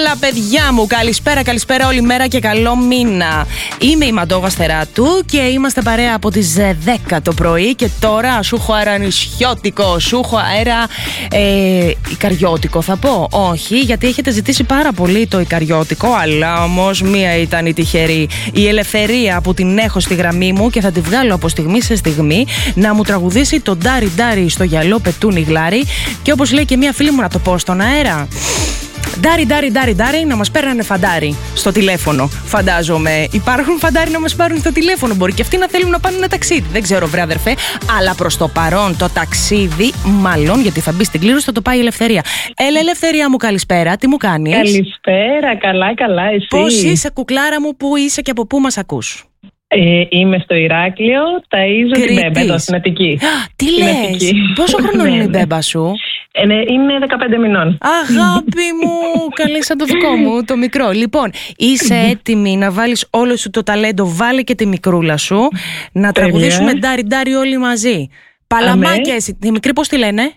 Έλα παιδιά μου, καλησπέρα όλη μέρα και καλό μήνα. Είμαι η Μαντόγα Στεράτου και είμαστε παρέα από τις 10 το πρωί. Και τώρα σου έχω αέρα νησιώτικο, σου έχω αέρα ικαριώτικο θα πω. Όχι, γιατί έχετε ζητήσει πάρα πολύ το ικαριώτικο, αλλά όμως μία ήταν η τυχερή, η Ελευθερία, που την έχω στη γραμμή μου και θα τη βγάλω από στιγμή σε στιγμή να μου τραγουδήσει το ντάρι ντάρι στο γυαλό πετούνι γλάρι. Και όπως λέει και μία φίλη μου, να το πω στον αέρα, ντάρι ντάρι ντάρι ντάρι, να μας παίρνανε φαντάρι στο τηλέφωνο. Φαντάζομαι υπάρχουν φαντάρι να μας πάρουν στο τηλέφωνο. Μπορεί και αυτοί να θέλουν να πάνε ένα ταξίδι. Δεν ξέρω, βρε αδερφέ. Αλλά προς το παρόν το ταξίδι, μάλλον γιατί θα μπει στην κλήρωση, θα το πάει η Ελευθερία. Έλα, Ελευθερία μου, καλησπέρα. Τι μου κάνεις? Καλησπέρα, καλά, εσύ? Πώς είσαι, κουκλάρα μου, πού είσαι και από πού μας ακούς? Είμαι στο Ηράκλειο, ταΐζω την μπέμπα εδώ στην Αττική. Τι λες, πόσο χρονών είναι η μπέμπα σου? Είναι 15 μηνών. Αγάπη μου, καλή σαν το δικό μου, το μικρό. Λοιπόν, είσαι έτοιμη να βάλεις όλο σου το ταλέντο? Βάλε και τη μικρούλα σου να τραγουδήσουμε ντάρι ντάρι όλοι μαζί. Παλαμάκια εσύ. Τη μικρή πώς τη λένε?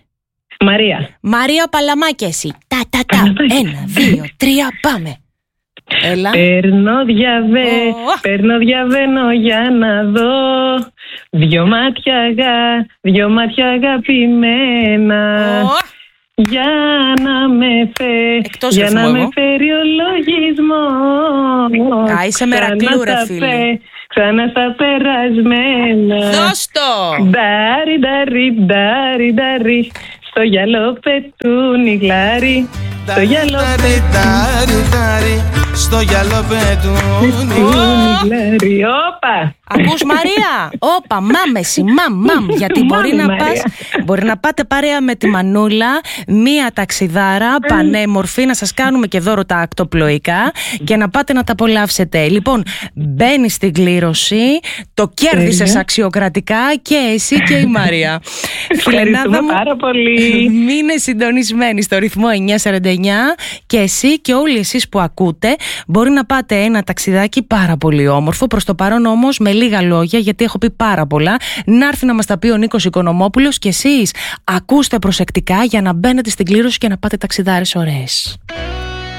Μαρία Παλαμάκια εσύ. Τα. 1, 2, 3, πάμε. Έλα. Παίρνω διαβαίνω για να δω. Δυο μάτια αγαπημένα. Για να με φέρει ο λογισμός. Είσαι μερακλού ρε φίλε. Ξανά στα περασμένα. Δώσ' το. Ντάρι ντάρι ντάρι ντάρι, στο γυαλό πετούνι γλάρι. Στο γυαλό πετούνι, στο γυαλό πετούνι γλάρι. Όπα. Ακούς Μαρία? Όπα, μάμεση, μαμ. Γιατί μπορεί να πάτε παρέα με τη Μανούλα, μία ταξιδάρα πανέμορφη, να σας κάνουμε και δώρο τα ακτοπλοϊκά και να πάτε να τα απολαύσετε. Λοιπόν, μπαίνεις στην κλήρωση, το κέρδισες αξιοκρατικά και εσύ και η Μαρία. Ευχαριστούμε πάρα πολύ. Μείνε συντονισμένοι στο ρυθμό 949 και εσύ και όλοι εσείς που ακούτε μπορεί να πάτε ένα ταξιδάκι πάρα πολύ όμορφο. Προς το παρόν όμως με λίγα λόγια, γιατί έχω πει πάρα πολλά, να έρθει να μας τα πει ο Νίκος Οικονομόπουλος και εσείς ακούστε προσεκτικά για να μπαίνετε στην κλήρωση και να πάτε ταξιδάρες ωραίες.